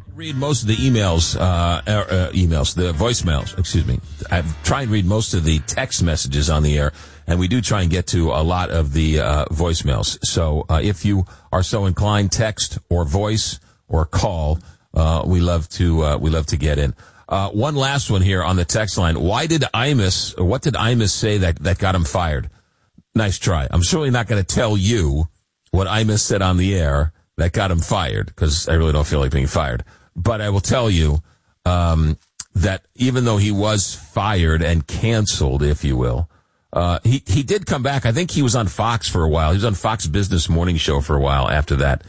Read most of the the voicemails, excuse me. I try and read most of the text messages on the air, and we do try and get to a lot of the voicemails. So if you are so inclined, text or voice or call, we love to get in. One last one here on the text line. What did Imus say that got him fired? Nice try. I'm certainly not going to tell you what Imus said on the air that got him fired, because I really don't feel like being fired. But I will tell you that even though he was fired and canceled, if you will, he did come back. I think he was on Fox for a while. He was on Fox Business Morning Show for a while after that.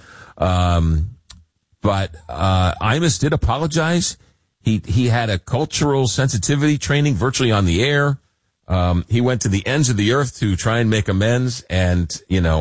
But Imus did apologize. He had a cultural sensitivity training virtually on the air. He went to the ends of the earth to try and make amends. And,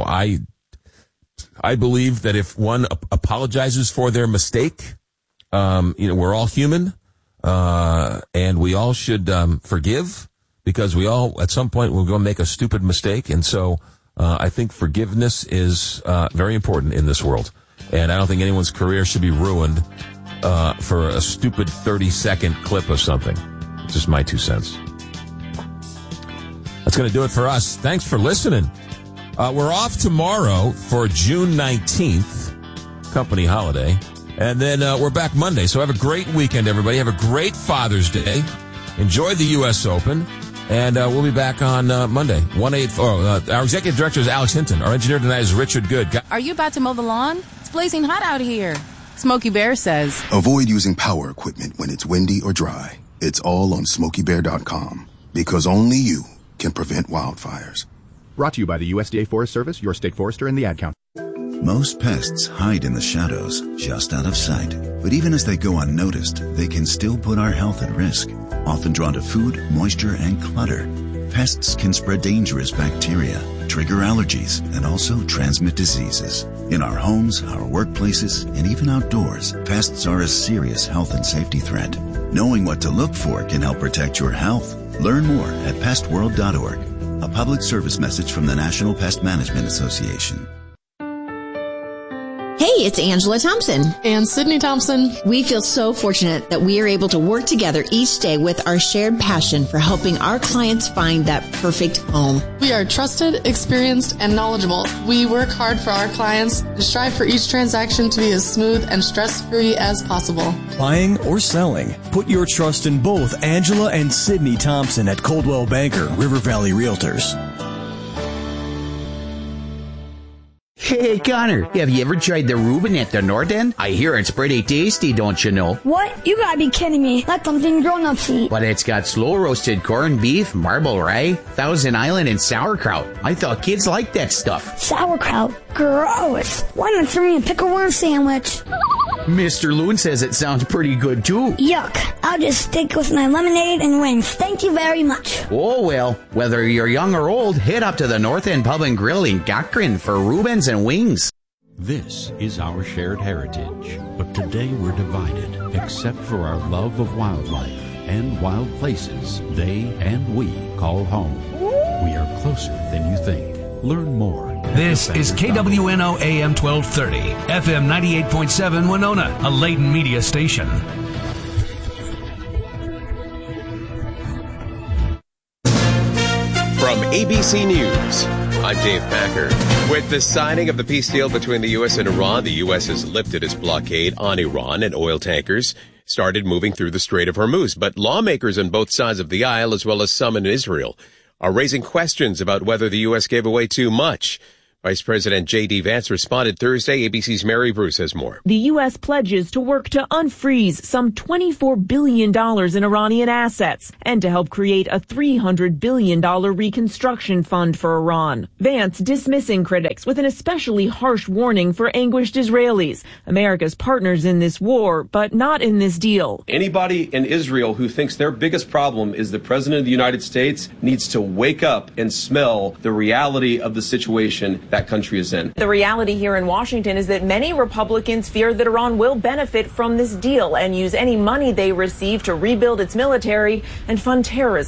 I believe that if one apologizes for their mistake, we're all human, and we all should forgive, because we all, at some point, we're going to make a stupid mistake. And so I think forgiveness is very important in this world. And I don't think anyone's career should be ruined for a stupid 30-second clip of something. It's just my 2 cents. That's going to do it for us. Thanks for listening. We're off tomorrow for June 19th, company holiday. And then we're back Monday. So have a great weekend, everybody. Have a great Father's Day. Enjoy the U.S. Open. And we'll be back on Monday. Our executive director is Alex Hinton. Our engineer tonight is Richard Good. Are you about to mow the lawn? It's blazing hot out here. Smokey Bear says, avoid using power equipment when it's windy or dry. It's all on SmokeyBear.com. Because only you can prevent wildfires. Brought to you by the USDA Forest Service, your state forester, and the Ad Council. Most pests hide in the shadows, just out of sight. But even as they go unnoticed, they can still put our health at risk. Often drawn to food, moisture, and clutter, pests can spread dangerous bacteria, trigger allergies, and also transmit diseases. In our homes, our workplaces, and even outdoors, pests are a serious health and safety threat. Knowing what to look for can help protect your health. Learn more at pestworld.org. A public service message from the National Pest Management Association. Hey, it's Angela Thompson. And Sydney Thompson. We feel so fortunate that we are able to work together each day with our shared passion for helping our clients find that perfect home. We are trusted, experienced, and knowledgeable. We work hard for our clients and strive for each transaction to be as smooth and stress-free as possible. Buying or selling, put your trust in both Angela and Sydney Thompson at Coldwell Banker, River Valley Realtors. Hey, Connor, have you ever tried the Reuben at the North End? I hear it's pretty tasty, don't you know? What? You gotta be kidding me. That's something grown-ups eat. But it's got slow-roasted corned beef, marble rye, Thousand Island, and sauerkraut. I thought kids liked that stuff. Sauerkraut? Gross. Why not serve me a pickle worm sandwich? Mr. Loon says it sounds pretty good, too. Yuck. I'll just stick with my lemonade and wings. Thank you very much. Oh, well, whether you're young or old, head up to the North End Pub and Grill in Cochrane for Reubens and wings. This is our shared heritage, but today we're divided, except for our love of wildlife and wild places they and we call home. We are closer than you think. Learn more. This is KWNO AM 1230, FM 98.7 Winona, a Layton media station. From ABC News, I'm Dave Packer. With the signing of the peace deal between the U.S. and Iran, the U.S. has lifted its blockade on Iran, and oil tankers started moving through the Strait of Hormuz. But lawmakers on both sides of the aisle, as well as some in Israel, are raising questions about whether the U.S. gave away too much. Vice President J.D. Vance responded Thursday. ABC's Mary Bruce has more. The U.S. pledges to work to unfreeze some $24 billion in Iranian assets and to help create a $300 billion reconstruction fund for Iran. Vance dismissing critics with an especially harsh warning for anguished Israelis, America's partners in this war, but not in this deal. Anybody in Israel who thinks their biggest problem is the President of the United States needs to wake up and smell the reality of the situation that country is in. The reality here in Washington is that many Republicans fear that Iran will benefit from this deal and use any money they receive to rebuild its military and fund terrorism.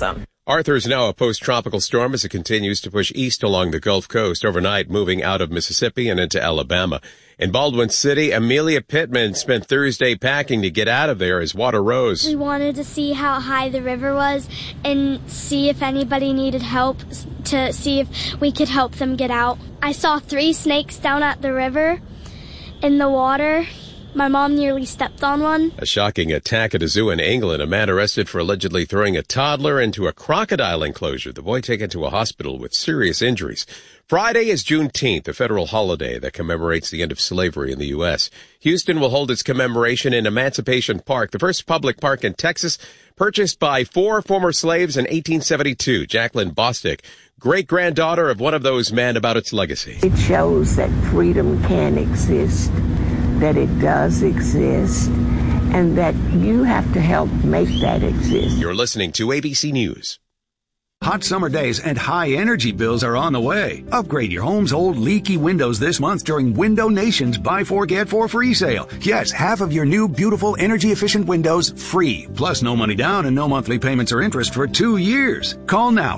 Arthur is now a post-tropical storm as it continues to push east along the Gulf Coast, overnight moving out of Mississippi and into Alabama. In Baldwin City, Amelia Pittman spent Thursday packing to get out of there as water rose. We wanted to see how high the river was and see if anybody needed help, to see if we could help them get out. I saw 3 snakes down at the river in the water. My mom nearly stepped on one. A shocking attack at a zoo in England. A man arrested for allegedly throwing a toddler into a crocodile enclosure. The boy taken to a hospital with serious injuries. Friday is Juneteenth, a federal holiday that commemorates the end of slavery in the U.S. Houston will hold its commemoration in Emancipation Park, the first public park in Texas, purchased by 4 former slaves in 1872. Jacqueline Bostic, great-granddaughter of one of those men, about its legacy. It shows that freedom can exist, that it does exist, and that you have to help make that exist. You're listening to ABC News. Hot summer days and high energy bills are on the way. Upgrade your home's old leaky windows this month during Window Nation's Buy 4 Get 4 free sale. Yes, half of your new beautiful energy efficient windows free. Plus no money down and no monthly payments or interest for 2 years. Call now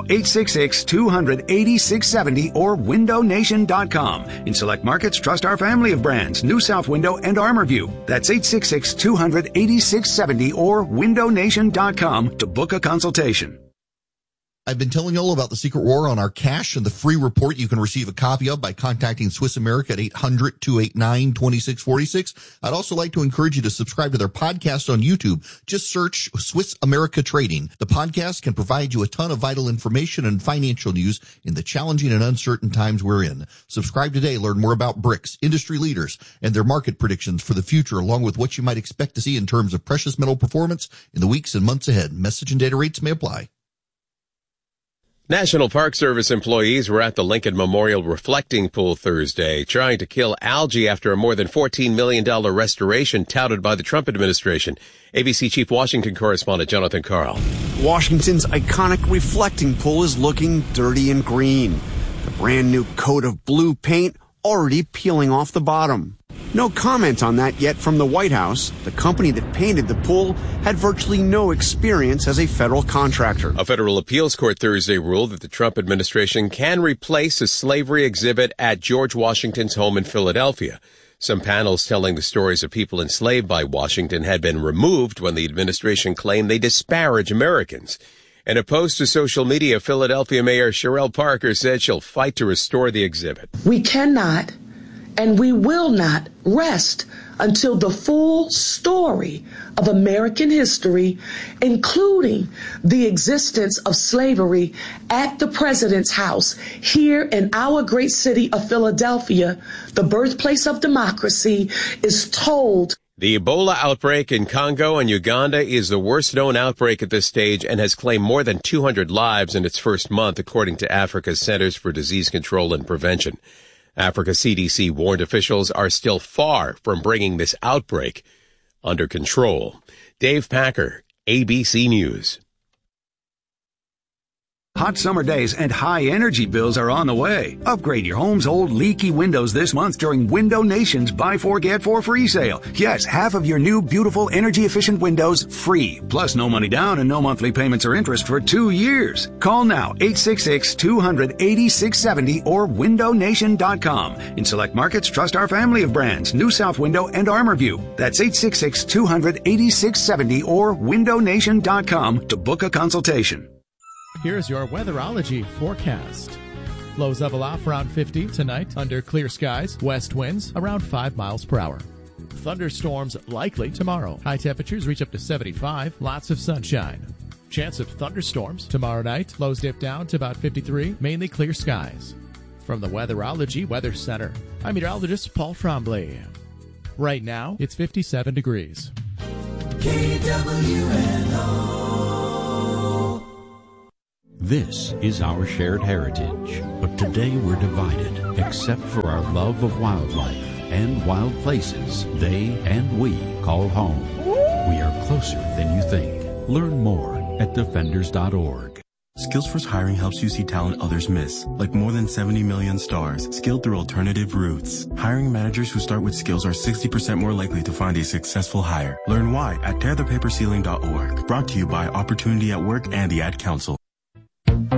866-200-8670 or windownation.com. In select markets, trust our family of brands, New South Window and ArmorView. That's 866-200-8670 or windownation.com to book a consultation. I've been telling you all about the Secret War on our cash and the free report you can receive a copy of by contacting Swiss America at 800-289-2646. I'd also like to encourage you to subscribe to their podcast on YouTube. Just search Swiss America Trading. The podcast can provide you a ton of vital information and financial news in the challenging and uncertain times we're in. Subscribe today. Learn more about BRICS, industry leaders, and their market predictions for the future, along with what you might expect to see in terms of precious metal performance in the weeks and months ahead. Message and data rates may apply. National Park Service employees were at the Lincoln Memorial Reflecting Pool Thursday trying to kill algae after a more than $14 million restoration touted by the Trump administration. ABC Chief Washington correspondent Jonathan Karl. Washington's iconic reflecting pool is looking dirty and green. The brand new coat of blue paint already peeling off the bottom. No comment on that yet from the White House. The company that painted the pool had virtually no experience as a federal contractor. A federal appeals court Thursday ruled that the Trump administration can replace a slavery exhibit at George Washington's home in Philadelphia. Some panels telling the stories of people enslaved by Washington had been removed when the administration claimed they disparage Americans. In a post to social media, Philadelphia Mayor Sherelle Parker said she'll fight to restore the exhibit. We cannot and we will not rest until the full story of American history, including the existence of slavery at the president's house here in our great city of Philadelphia, the birthplace of democracy, is told. The Ebola outbreak in Congo and Uganda is the worst known outbreak at this stage and has claimed more than 200 lives in its first month, according to Africa's Centers for Disease Control and Prevention. Africa CDC warned officials are still far from bringing this outbreak under control. Dave Packer, ABC News. Hot summer days and high energy bills are on the way. Upgrade your home's old leaky windows this month during Window Nation's Buy 4 Get 4 free sale. Yes, half of your new beautiful energy efficient windows free. Plus no money down and no monthly payments or interest for 2 years. Call now 866-200-8670 or windownation.com. In select markets, trust our family of brands, New South Window and ArmorView. That's 866-200-8670 or windownation.com to book a consultation. Here's your weatherology forecast. Lows level off around 50 tonight under clear skies. West winds around 5 miles per hour. Thunderstorms likely tomorrow. High temperatures reach up to 75. Lots of sunshine. Chance of thunderstorms tomorrow night. Lows dip down to about 53. Mainly clear skies. From the Weatherology Weather Center, I'm meteorologist Paul Tremblay. Right now, it's 57 degrees. KWNO. This is our shared heritage, but today we're divided, except for our love of wildlife and wild places they and we call home. We are closer than you think. Learn more at defenders.org. SkillsForce Hiring helps you see talent others miss, like more than 70 million stars, skilled through alternative routes. Hiring managers who start with skills are 60% more likely to find a successful hire. Learn why at tearthepaperceiling.org. Brought to you by Opportunity at Work and the Ad Council.